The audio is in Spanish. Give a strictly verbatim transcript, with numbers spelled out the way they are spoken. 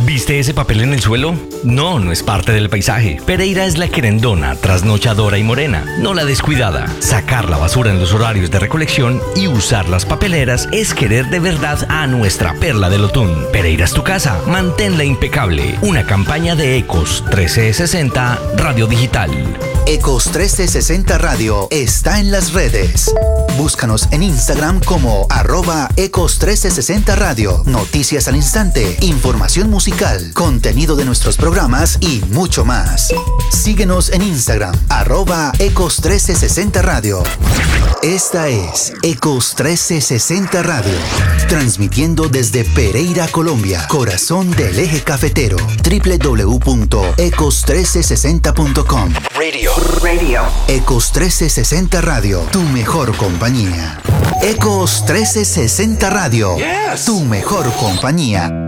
¿Viste ese papel en el suelo? No, no es parte del paisaje. Pereira es la querendona, trasnochadora y morena, no la descuidada. Sacar la basura en los horarios de recolección y usar las papeleras es querer de verdad a nuestra perla del Otún. Pereira es tu casa, manténla impecable. Una campaña de Ecos trece sesenta Radio Digital. Ecos trece sesenta Radio está en las redes. Búscanos en Instagram como arroba Ecos trece sesenta Radio. Noticias al instante, información musical, contenido de nuestros programas y mucho más. Síguenos en Instagram, arroba Ecos trece sesenta Radio. Esta es Ecos trece sesenta Radio, transmitiendo desde Pereira, Colombia, corazón del eje cafetero. doble u doble u doble u punto ecos trece sesenta punto com. Radio. Radio. Ecos trece sesenta Radio, tu mejor compañía. Ecos trece sesenta Radio, yes. Tu mejor compañía.